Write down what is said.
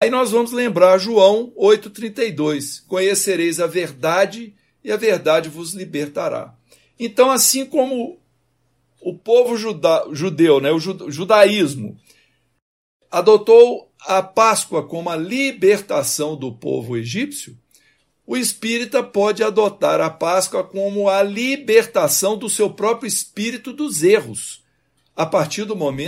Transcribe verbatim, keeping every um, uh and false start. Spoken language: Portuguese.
Aí nós vamos lembrar João oito, trinta e dois. Conhecereis a verdade e a verdade vos libertará. Então, assim como o povo juda, judeu, né, o judaísmo, adotou a Páscoa como a libertação do povo egípcio, o espírita pode adotar a Páscoa como a libertação do seu próprio espírito dos erros, a partir do momento